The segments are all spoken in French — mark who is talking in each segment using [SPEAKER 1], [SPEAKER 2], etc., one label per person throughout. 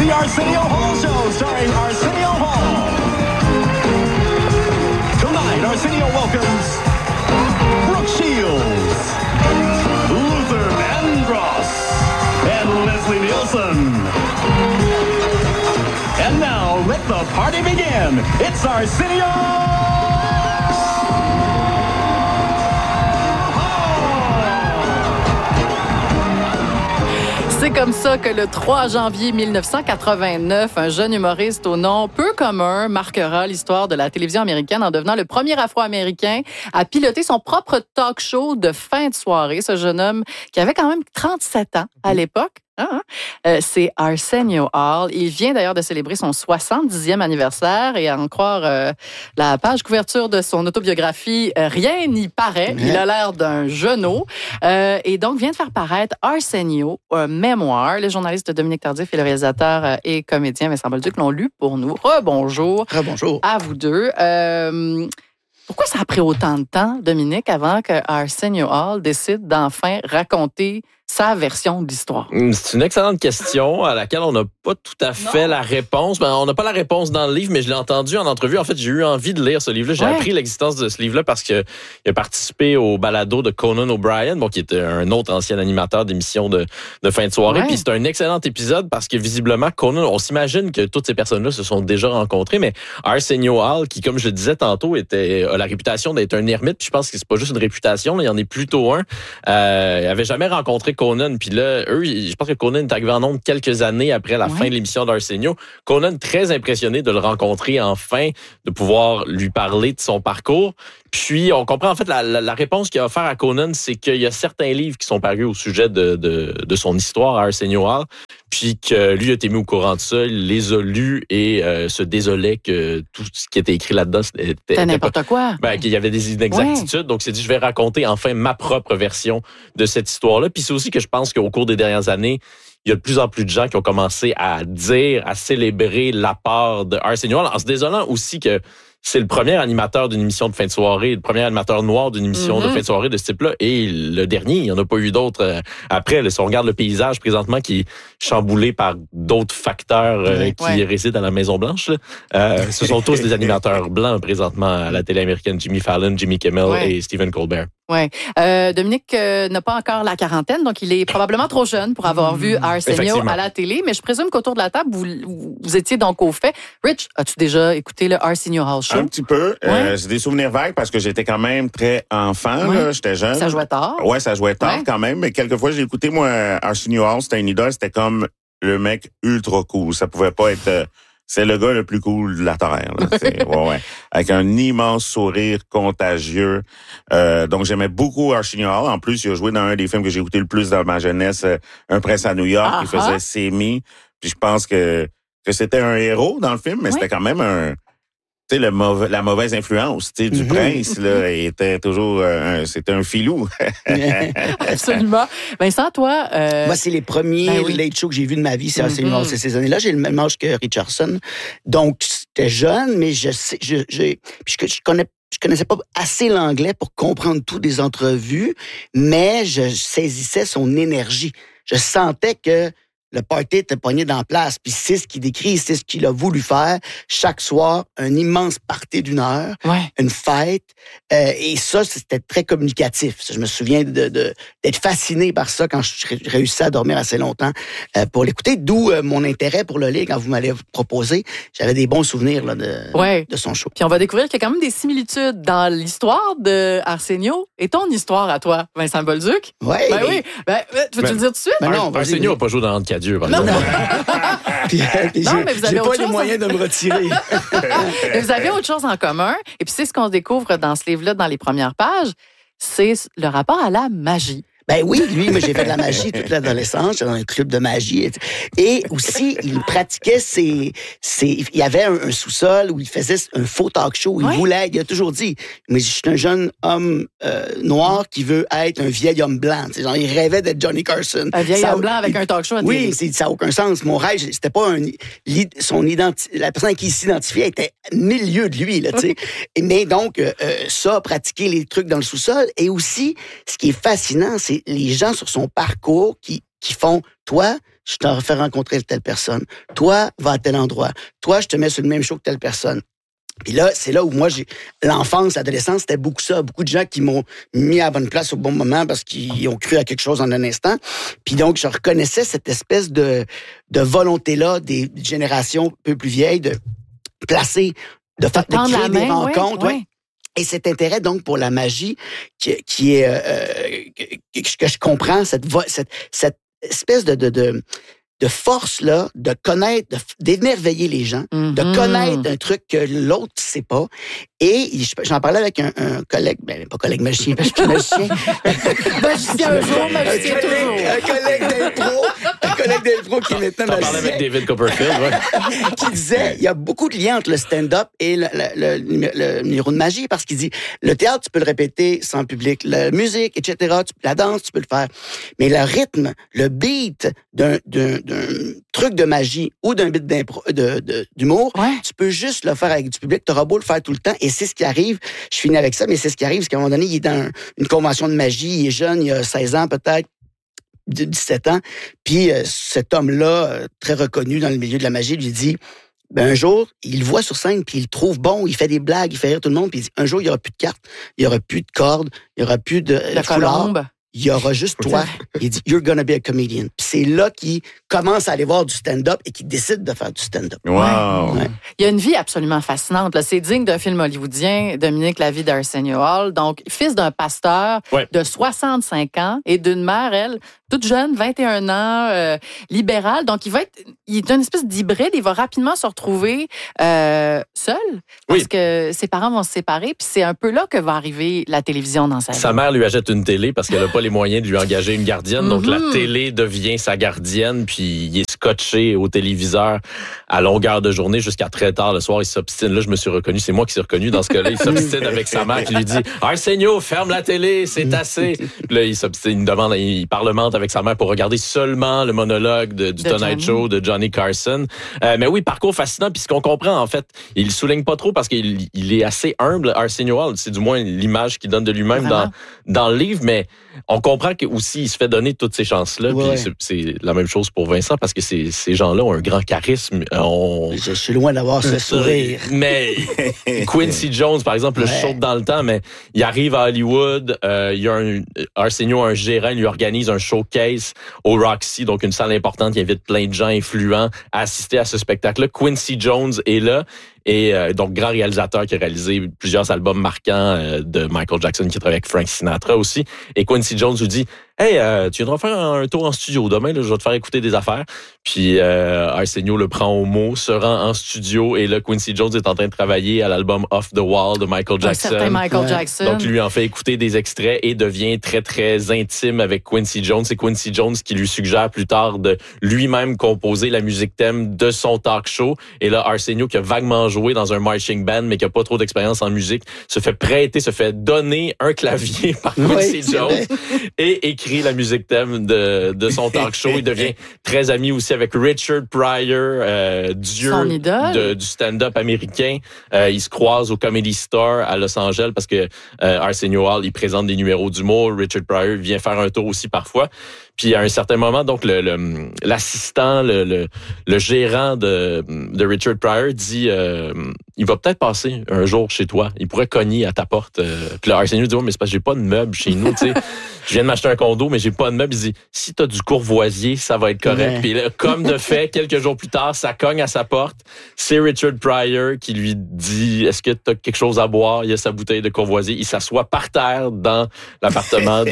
[SPEAKER 1] the Arsenio Hall Show, starring Arsenio Hall. Tonight, Arsenio welcomes Brooke Shields, Luther Vandross, and Leslie Nielsen. And now, let the party begin. It's Arsenio
[SPEAKER 2] C'est comme ça que le 3 janvier 1989, un jeune humoriste au nom peu commun marquera l'histoire de la télévision américaine en devenant le premier Afro-Américain à piloter son propre talk show de fin de soirée. Ce jeune homme qui avait quand même 37 ans à l'époque. C'est Arsenio Hall. Il vient d'ailleurs de célébrer son 70e anniversaire et à en croire la page couverture de son autobiographie, rien n'y paraît. Il a l'air d'un genou. Et donc, vient de faire paraître Arsenio, un mémoire. Le journaliste Dominique Tardif et le réalisateur et comédien Vincent Bolduc l'ont lu pour nous. Rebonjour.
[SPEAKER 3] Rebonjour.
[SPEAKER 2] À vous deux. Pourquoi ça a pris autant de temps, Dominique, avant que Arsenio Hall décide d'enfin raconter sa version de l'histoire?
[SPEAKER 4] C'est une excellente question à laquelle on n'a pas tout à fait la réponse. On n'a pas la réponse dans le livre, mais je l'ai entendu en entrevue. En fait, j'ai eu envie de lire ce livre-là. J'ai appris l'existence de ce livre-là parce qu'il a participé au balado de Conan O'Brien, qui était un autre ancien animateur d'émissions de fin de soirée. Puis c'est un excellent épisode parce que visiblement, Conan, on s'imagine que toutes ces personnes-là se sont déjà rencontrées, mais Arsenio Hall, qui, comme je le disais tantôt, a la réputation d'être un ermite. Puis je pense que c'est pas juste une réputation, là, il y en est plutôt un. Il avait jamais rencontré Conan. Puis là, je pense que Conan est arrivé en nombre quelques années après la fin de l'émission d'Arsenio. Conan, très impressionné de le rencontrer enfin, de pouvoir lui parler de son parcours. Puis, on comprend en fait la réponse qu'il a offert à Conan, c'est qu'il y a certains livres qui sont parus au sujet de son histoire à Arsenio Hall, puis que lui a été mis au courant de ça, il les a lus et se désolait que tout ce qui était écrit là-dedans
[SPEAKER 2] c'était n'importe quoi.
[SPEAKER 4] Qu'il y avait des inexactitudes. Donc, il s'est dit, je vais raconter enfin ma propre version de cette histoire-là. Puis c'est aussi que je pense qu'au cours des dernières années, il y a de plus en plus de gens qui ont commencé à célébrer l'apport de Arsenio Hall, en se désolant aussi que c'est le premier animateur d'une émission de fin de soirée, le premier animateur noir d'une émission de fin de soirée de ce type-là, et le dernier, il n'y en a pas eu d'autres après. Si on regarde le paysage présentement qui est chamboulé par d'autres facteurs qui résident à la Maison-Blanche, ce sont tous des animateurs blancs présentement à la télé américaine, Jimmy Fallon, Jimmy Kimmel et Stephen Colbert.
[SPEAKER 2] Oui. Dominique n'a pas encore la quarantaine, donc il est probablement trop jeune pour avoir vu Arsenio à la télé, mais je présume qu'autour de la table, vous étiez donc au fait. Rich, as-tu déjà écouté le Arsenio Hall Show?
[SPEAKER 3] Un petit peu. J'ai des souvenirs vagues parce que j'étais quand même très enfant. Là, j'étais jeune.
[SPEAKER 2] Ça jouait tard.
[SPEAKER 3] Ouais, ça jouait tard quand même, mais quelquefois, j'ai écouté, moi, Arsenio Hall, c'était une idole, c'était comme le mec ultra cool. Ça pouvait pas être... c'est le gars le plus cool de la Terre. Là. Avec un immense sourire contagieux. Donc, j'aimais beaucoup Arsenio Hall. En plus, il a joué dans un des films que j'ai écouté le plus dans ma jeunesse, Un prince à New York. Il faisait Semi. Puis je pense que c'était un héros dans le film, mais c'était quand même la mauvaise influence du prince là était toujours c'était un filou.
[SPEAKER 2] Absolument. Vincent, toi
[SPEAKER 5] moi c'est les premiers late shows que j'ai vus de ma vie, c'est Arsenio Hall, c'est ces années-là, j'ai le même âge que Richardson. Donc c'était jeune, mais je connaissais pas assez l'anglais pour comprendre tout des entrevues, mais je saisissais son énergie. Je sentais que le party était pogné dans la place, puis c'est ce qu'il décrit, c'est ce qu'il a voulu faire. Chaque soir, un immense party d'1 heure, une fête, et ça, c'était très communicatif. Je me souviens d'être fasciné par ça quand je réussissais à dormir assez longtemps pour l'écouter, d'où mon intérêt pour le lire quand vous m'allez proposer. J'avais des bons souvenirs là, de son show.
[SPEAKER 2] Puis on va découvrir qu'il y a quand même des similitudes dans l'histoire de Arsenio et ton histoire à toi, Vincent Bolduc.
[SPEAKER 5] Oui.
[SPEAKER 2] Tu veux le dire tout de suite?
[SPEAKER 4] Non, Arsenio n'a pas joué dans Dieu, par exemple.
[SPEAKER 2] Mais vous avez
[SPEAKER 5] pas les moyens de me retirer.
[SPEAKER 2] Vous avez autre chose en commun. Et puis c'est ce qu'on découvre dans ce livre-là, dans les premières pages, c'est le rapport à la magie.
[SPEAKER 5] Ben oui, lui, moi, j'ai fait de la magie toute l'adolescence, j'étais dans un club de magie. Et aussi, il pratiquait il y avait un sous-sol où il faisait un faux talk show. Il a toujours dit, mais je suis un jeune homme noir qui veut être un vieil homme blanc. Genre, il rêvait d'être Johnny Carson.
[SPEAKER 2] Un vieil homme blanc avec un talk show.
[SPEAKER 5] Oui, ça n'a aucun sens. Mon rêve, c'était pas la personne qui s'identifiait était milieu de lui, là, tu sais. Mais donc, ça, pratiquer les trucs dans le sous-sol. Et aussi, ce qui est fascinant, c'est les gens sur son parcours qui font, toi, je te fais rencontrer telle personne. Toi, va à tel endroit. Toi, je te mets sur le même show que telle personne. Puis là, c'est là où moi, l'enfance, l'adolescence, c'était beaucoup ça. Beaucoup de gens qui m'ont mis à la bonne place au bon moment parce qu'ils ont cru à quelque chose en un instant. Puis donc, je reconnaissais cette espèce de volonté-là des générations un peu plus vieilles de placer, de créer des rencontres. Ouais. Et cet intérêt, donc, pour la magie, qui est que je comprends, cette espèce de force-là, de connaître, d'émerveiller les gens, de connaître un truc que l'autre ne sait pas. Et j'en parlais avec un collègue, pas collègue magicien, parce que je suis magicien.
[SPEAKER 2] Magicien un jour, magicien toujours.
[SPEAKER 5] Un collègue d'impro qui est maintenant magicien.
[SPEAKER 4] T'en parlais avec David Copperfield, ouais.
[SPEAKER 5] Qui disait, il y a beaucoup de liens entre le stand-up et le numéro de magie, parce qu'il dit, le théâtre, tu peux le répéter sans public, la musique, etc., la danse, tu peux le faire. Mais le rythme, le beat d'un truc de magie ou d'un beat d'humour, tu peux juste le faire avec du public, tu auras beau le faire tout le temps, et c'est ce qui arrive, je finis avec ça, mais c'est ce qui arrive, c'est qu'à un moment donné, il est dans une convention de magie, il est jeune, il a 16 ans peut-être, 17 ans, puis cet homme-là, très reconnu dans le milieu de la magie, lui dit, un jour, il le voit sur scène, puis il le trouve bon, il fait des blagues, il fait rire tout le monde, puis il dit, un jour, il n'y aura plus de cartes, il n'y aura plus de cordes, il n'y aura plus de
[SPEAKER 2] colombe.
[SPEAKER 5] Il y aura juste toi. Il dit, you're gonna be a comedian. Puis c'est là qu'il commence à aller voir du stand-up et qu'il décide de faire du stand-up.
[SPEAKER 3] Wow!
[SPEAKER 5] Ouais.
[SPEAKER 2] Il y a une vie absolument fascinante. Là. C'est digne d'un film hollywoodien, Dominique, la vie d'Arsenio Hall. Donc, fils d'un pasteur de 65 ans et d'une mère, elle, toute jeune, 21 ans, libérale. Donc, il est une espèce d'hybride. Il va rapidement se retrouver seul parce que ses parents vont se séparer. Puis c'est un peu là que va arriver la télévision dans sa vie.
[SPEAKER 4] Sa mère lui achète une télé parce qu'elle n'a pas les moyens de lui engager une gardienne. Donc, la télé devient sa gardienne. Puis, il est scotché au téléviseur à longueur de journée jusqu'à très tard le soir. Il s'obstine. Là, je me suis reconnu. C'est moi qui suis reconnu dans ce cas-là. Il s'obstine avec sa mère qui lui dit « Arsenio, ferme la télé, c'est assez. » Puis là, il s'obstine, il parlemente avec sa mère pour regarder seulement le monologue du Tonight Show de Johnny Carson. Mais oui, parcours fascinant. Puis ce qu'on comprend, en fait, il le souligne pas trop parce qu'il est assez humble, Arsenio Hall. C'est du moins l'image qu'il donne de lui-même dans le livre. Mais on comprend qu'aussi, il se fait donner toutes ces chances-là.
[SPEAKER 5] Ouais.
[SPEAKER 4] Puis c'est la même chose pour Vincent parce que ces gens-là ont un grand charisme.
[SPEAKER 5] Je suis loin d'avoir ce sourire.
[SPEAKER 4] Mais Quincy Jones, par exemple, le saute dans le temps, mais il arrive à Hollywood. Il y a Arsenio, un gérant, il lui organise un showcase au Roxy, donc une salle importante qui invite plein de gens influents à assister à ce spectacle-là. Quincy Jones est là. Et donc, grand réalisateur qui a réalisé plusieurs albums marquants de Michael Jackson, qui travaille avec Frank Sinatra aussi. Et Quincy Jones lui dit « Hey, tu viendras faire un tour en studio demain, là, je vais te faire écouter des affaires. » Puis Arsenio le prend au mot, se rend en studio, et là, Quincy Jones est en train de travailler à l'album Off the Wall de Michael Jackson.
[SPEAKER 2] Un certain Michael Jackson.
[SPEAKER 4] Donc, lui en fait écouter des extraits et devient très, très intime avec Quincy Jones. C'est Quincy Jones qui lui suggère plus tard de lui-même composer la musique thème de son talk show. Et là, Arsenio, qui a vaguement joué dans un marching band, mais qui a pas trop d'expérience en musique, se fait donner un clavier par Quincy Jones et écrit la musique thème de son talk show. Il devient très ami aussi avec Richard Pryor, dieu du stand-up américain. Ils se croisent au Comedy Store à Los Angeles parce que Arsenio Hall, il présente des numéros d'humour. Richard Pryor vient faire un tour aussi parfois. Puis à un certain moment, donc l'assistant, le gérant de Richard Pryor dit il va peut-être passer un jour chez toi. Il pourrait cogner à ta porte. Puis là, Arsenio dit mais c'est parce que j'ai pas de meubles chez nous, tu sais. Je viens de m'acheter un condo, mais j'ai pas de meubles. Il dit si t'as du courvoisier, ça va être correct. Puis là, comme de fait, quelques jours plus tard, ça cogne à sa porte. C'est Richard Pryor qui lui dit est-ce que t'as quelque chose à boire? Il y a sa bouteille de courvoisier. Il s'assoit par terre dans l'appartement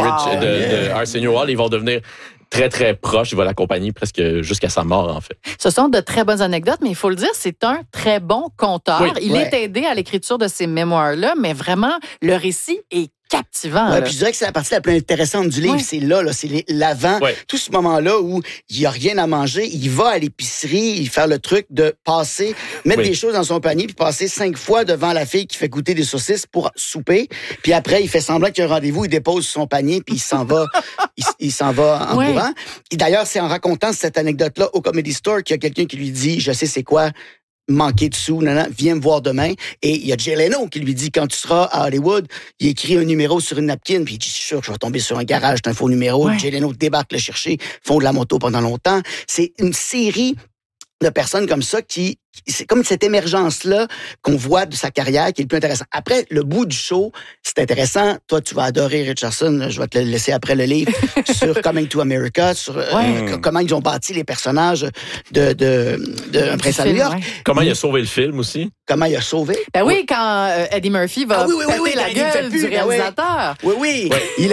[SPEAKER 4] de Arsenio Hall. Ils vont devenir très, très proches. Il va l'accompagner presque jusqu'à sa mort, en fait.
[SPEAKER 2] Ce sont de très bonnes anecdotes, mais il faut le dire, c'est un très bon conteur. Il est aidé à l'écriture de ces mémoires-là, mais vraiment, le récit est captivant.
[SPEAKER 5] Ouais, puis je dirais que c'est la partie la plus intéressante du livre, c'est là, c'est l'avant. Ouais. Tout ce moment-là où il n'y a rien à manger, il va à l'épicerie, il fait le truc de passer, mettre des choses dans son panier, puis passer 5 fois devant la fille qui fait goûter des saucisses pour souper. Puis après, il fait semblant qu'il y a un rendez-vous, il dépose son panier, puis il s'en va, il s'en va en courant. Et d'ailleurs, c'est en racontant cette anecdote-là au Comedy Store qu'il y a quelqu'un qui lui dit, je sais c'est quoi, manqué de sous, viens me voir demain. Et il y a Jay Leno qui lui dit, quand tu seras à Hollywood, il écrit un numéro sur une napkin, puis il dit, je suis sûr que je vais tomber sur un garage, c'est un faux numéro. Ouais. Jay Leno débarque le chercher, font de la moto pendant longtemps. C'est une série de personnes comme ça c'est comme cette émergence-là qu'on voit de sa carrière qui est le plus intéressant. Après, le bout du show, c'est intéressant. Toi, tu vas adorer Richardson. Je vais te le laisser après le livre sur Coming to America, sur comment ils ont bâti les personnages de Un prince à New York.
[SPEAKER 4] Ouais. Comment il a sauvé le film aussi.
[SPEAKER 5] Comment il a sauvé.
[SPEAKER 2] Ben oui, quand Eddie Murphy va péter la gueule du réalisateur.
[SPEAKER 5] Oui.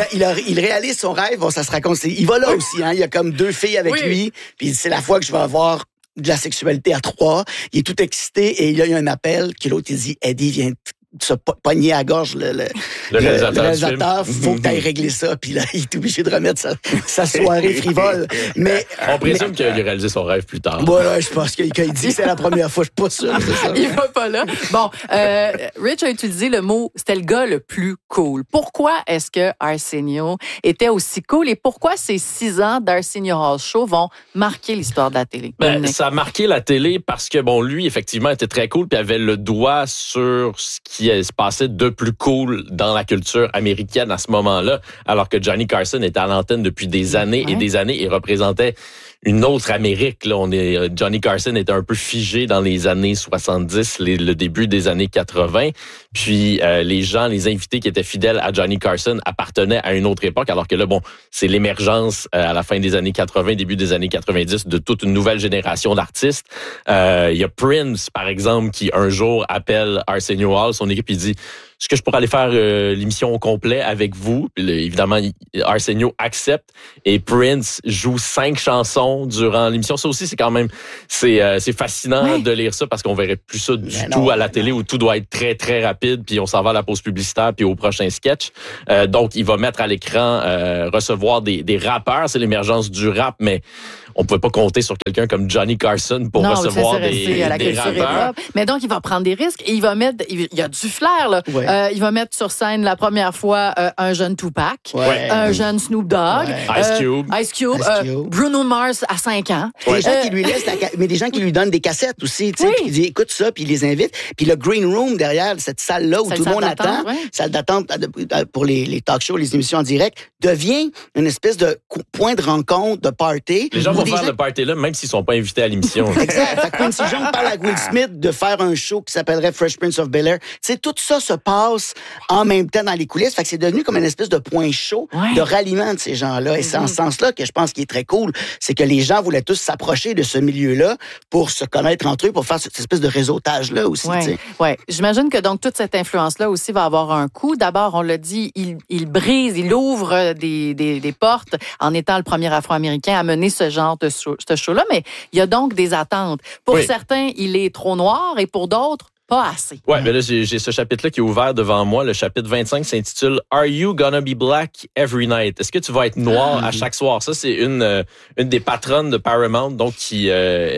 [SPEAKER 5] Il réalise son rêve. Bon, ça se raconte. Il va là aussi. Hein. Il y a comme 2 filles avec lui. Puis c'est la fois que je vais avoir de la sexualité à 3. Il est tout excité et il y a eu un appel que l'autre, il dit, Eddie vient se pogner à la gorge le réalisateur. Faut que tu ailles régler ça. Puis là, il est obligé de remettre sa soirée frivole. Mais
[SPEAKER 4] on présume qu'il a réalisé son rêve plus tard.
[SPEAKER 5] Ouais, je pense qu'il dit que c'est la première fois. Je suis pas sûr. C'est ça.
[SPEAKER 2] Il va pas là. Bon, Rich a utilisé le mot, c'était le gars le plus cool. Pourquoi est-ce que Arsenio était aussi cool et pourquoi ces 6 ans d'Arsenio Hall Show vont marquer l'histoire de la télé?
[SPEAKER 4] Ça a marqué la télé parce que, lui, effectivement, était très cool puis avait le doigt sur ce qui se passait de plus cool dans la culture américaine à ce moment-là, alors que Johnny Carson était à l'antenne depuis des années et des années et représentait une autre Amérique. Là, Johnny Carson était un peu figé dans les années 70, le début des années 80. Puis les invités qui étaient fidèles à Johnny Carson appartenaient à une autre époque, alors que là, c'est l'émergence à la fin des années 80, début des années 90 de toute une nouvelle génération d'artistes. Il y a Prince, par exemple, qui un jour appelle Arsenio Hall, son équipe, il dit « Est-ce que je pourrais aller faire l'émission au complet avec vous? » Puis, évidemment, Arsenio accepte et Prince joue 5 chansons durant l'émission. Ça aussi, c'est quand même c'est fascinant de lire ça parce qu'on verrait plus ça du tout à la télé où tout doit être très, très rapide puis on s'en va à la pause publicitaire puis au prochain sketch. Donc, il va mettre à l'écran, recevoir des rappeurs. C'est l'émergence du rap, mais on pouvait pas compter sur quelqu'un comme Johnny Carson pour recevoir des rappeurs.
[SPEAKER 2] Mais donc, il va prendre des risques et il va mettre... Il y a du flair, là. Ouais. Il va mettre sur scène la première fois un jeune Tupac, un jeune Snoop Dogg, Ice Cube, Bruno Mars à 5 ans.
[SPEAKER 5] Des gens qui lui laissent mais des gens qui lui donnent des cassettes aussi, tu sais, puis il dit écoute ça, puis il les invite. Puis le green room derrière cette salle-là où tout le monde attend, salle d'attente pour les talk shows, les émissions en direct, devient une espèce de point de rencontre, de party.
[SPEAKER 4] Les gens vont faire le party là, même s'ils sont pas invités à l'émission.
[SPEAKER 5] Exact. Fait que Quincy Jones parle à Will Smith de faire un show qui s'appellerait Fresh Prince of Bel-Air. Tu sais, tout ça se passe en même temps dans les coulisses. Fait que c'est devenu comme une espèce de point chaud de ralliement de ces gens-là. Et c'est en ce sens-là que je pense qu'il est très cool. C'est que les gens voulaient tous s'approcher de ce milieu-là pour se connaître entre eux, pour faire cette espèce de réseautage-là aussi.
[SPEAKER 2] Oui. J'imagine que donc toute cette influence-là aussi va avoir un coût. D'abord, on l'a dit, il brise, il ouvre des portes en étant le premier Afro-Américain à mener ce genre de show-là. Mais il y a donc des attentes. Pour certains, il est trop noir et pour d'autres, pas assez.
[SPEAKER 4] Ouais, mais là, j'ai ce chapitre-là qui est ouvert devant moi. Le chapitre 25 s'intitule « Are you gonna be black every night? » Est-ce que tu vas être noir à chaque soir? Ça, c'est une des patronnes de Paramount, donc qui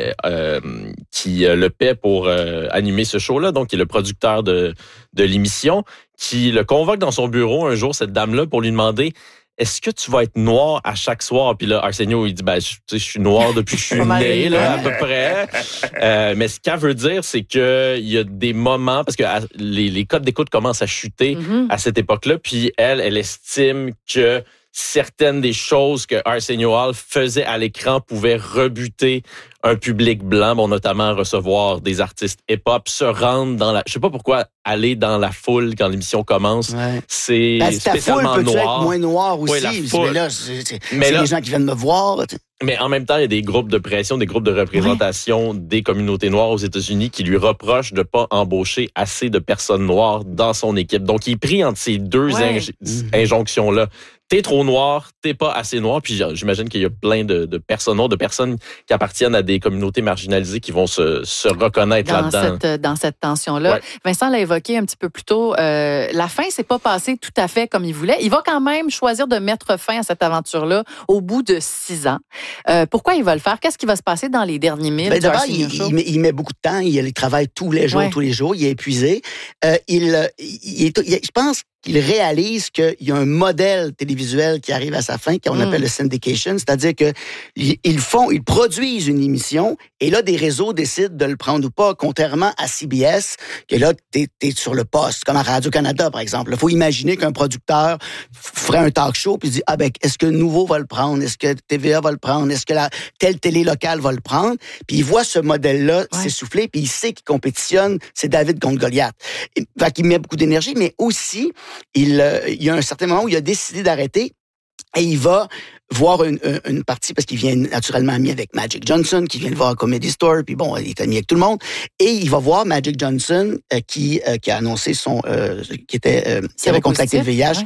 [SPEAKER 4] le paie pour animer ce show-là, donc qui est le producteur de l'émission, qui le convoque dans son bureau un jour, cette dame-là, pour lui demander est-ce que tu vas être noir à chaque soir? Puis là, Arsenio, il dit, je suis noir depuis que je suis né, là, à peu près. Mais ce qu'elle veut dire, c'est que il y a des moments, parce que les codes d'écoute commencent à chuter à cette époque-là, puis elle estime que certaines des choses que Arsenio Hall faisait à l'écran pouvaient rebuter un public blanc, notamment recevoir des artistes hip-hop, se rendre dans la... Je sais pas pourquoi aller dans la foule quand l'émission commence, c'est spécialement
[SPEAKER 5] foule,
[SPEAKER 4] noir.
[SPEAKER 5] Être moins noir aussi. Mais là, c'est les gens qui viennent me voir.
[SPEAKER 4] Mais en même temps, il y a des groupes de pression, des groupes de représentation des communautés noires aux États-Unis qui lui reprochent de pas embaucher assez de personnes noires dans son équipe. Donc, il est pris entre ces deux injonctions-là. T'es trop noir, t'es pas assez noir. Puis j'imagine qu'il y a plein de personnes noires, de personnes qui appartiennent à des communautés marginalisées qui vont se reconnaître là-dedans.
[SPEAKER 2] Dans cette tension-là. Ouais. Vincent l'a évoqué un petit peu plus tôt. La fin s'est pas passée tout à fait comme il voulait. Il va quand même choisir de mettre fin à cette aventure-là au bout de 6 ans. Pourquoi il va le faire? Qu'est-ce qui va se passer dans les derniers milles?
[SPEAKER 5] D'abord, il met beaucoup de temps. Il travaille tous les jours. Il est épuisé. Je pense qu'il réalise qu'il y a un modèle télévisuel qui arrive à sa fin, qu'on appelle le syndication, c'est-à-dire que ils produisent une émission et là, des réseaux décident de le prendre ou pas, contrairement à CBS, que là, t'es sur le poste, comme à Radio-Canada, par exemple. Il faut imaginer qu'un producteur ferait un talk show puis dit, est-ce que Nouveau va le prendre? Est-ce que TVA va le prendre? Est-ce que telle télé locale va le prendre? Puis il voit ce modèle-là s'essouffler, puis il sait qu'il compétitionne, c'est David contre Goliath. Fait qu'il met beaucoup d'énergie, mais aussi, il y a un certain moment où il a décidé d'arrêter et il va voir une partie, parce qu'il vient naturellement ami avec Magic Johnson, qui vient le voir à Comedy Store, puis bon, il est ami avec tout le monde, et il va voir Magic Johnson, qui a annoncé qui avait contracté le VIH,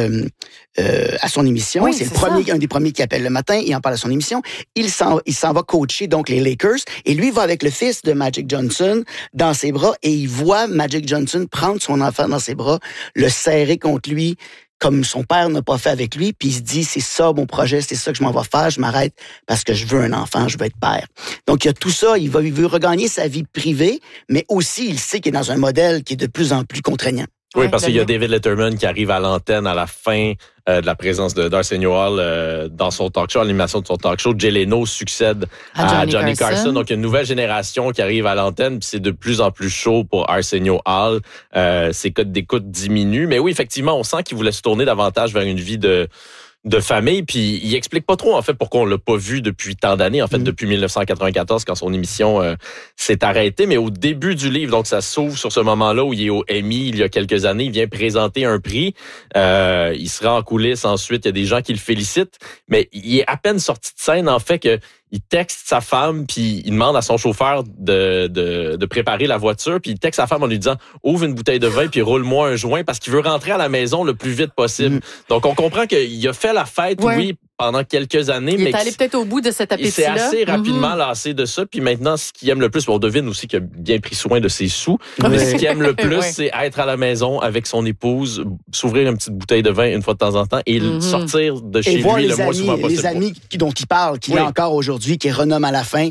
[SPEAKER 5] à son émission.
[SPEAKER 2] Oui,
[SPEAKER 5] c'est un des premiers qui appelle le matin, il en parle à son émission. Il s'en va coacher, donc, les Lakers, et lui va avec le fils de Magic Johnson dans ses bras, et il voit Magic Johnson prendre son enfant dans ses bras, le serrer contre lui, comme son père n'a pas fait avec lui, puis il se dit, c'est ça mon projet, c'est ça que je m'en vais faire, je m'arrête parce que je veux un enfant, je veux être père. Donc, il y a tout ça, il veut regagner sa vie privée, mais aussi, il sait qu'il est dans un modèle qui est de plus en plus contraignant.
[SPEAKER 4] Oui, parce qu'il y a David Letterman qui arrive à l'antenne à la fin de la présence d'Arsenio Hall dans son talk show, à l'animation de son talk show. Jay Leno succède à Johnny Carson. Donc, il y a une nouvelle génération qui arrive à l'antenne, puis c'est de plus en plus chaud pour Arsenio Hall. Ses codes d'écoute diminuent. Mais oui, effectivement, on sent qu'il voulait se tourner davantage vers une vie de famille, puis il explique pas trop, en fait, pourquoi on l'a pas vu depuis tant d'années, en fait, depuis 1994, quand son émission s'est arrêtée, mais au début du livre, donc ça s'ouvre sur ce moment-là où il est au Emmy, il y a quelques années, il vient présenter un prix, il se rend en coulisses ensuite, il y a des gens qui le félicitent, mais il est à peine sorti de scène, en fait, que il texte sa femme, puis il demande à son chauffeur de préparer la voiture, puis il texte sa femme en lui disant « Ouvre une bouteille de vin, puis roule-moi un joint », parce qu'il veut rentrer à la maison le plus vite possible. Donc, on comprend qu'il a fait la fête, oui, pendant quelques années.
[SPEAKER 2] Il est allé peut-être au bout de cet appétit-là.
[SPEAKER 4] Il s'est assez rapidement lassé de ça, puis maintenant, ce qu'il aime le plus, on devine aussi qu'il a bien pris soin de ses sous, mais ce qu'il aime le plus, c'est être à la maison avec son épouse, s'ouvrir une petite bouteille de vin une fois de temps en temps et sortir de chez lui le moins souvent possible.
[SPEAKER 5] Les amis dont il parle, qu'il a encore aujourd'hui, qui renomme à la fin,